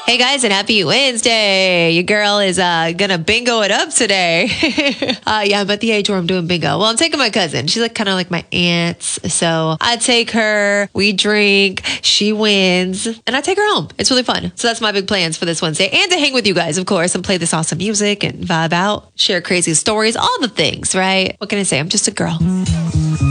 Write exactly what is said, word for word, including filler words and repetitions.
Hey guys, and happy Wednesday. Your girl is uh, gonna bingo it up today. uh, yeah, I'm at the age where I'm doing bingo. Well, I'm taking my cousin. She's like kind of like my aunt. So I take her, we drink, she wins, and I take her home. It's really fun. So that's my big plans for this Wednesday. And to hang with you guys, of course, and play this awesome music and vibe out, share crazy stories, all the things, right? What can I say? I'm just a girl.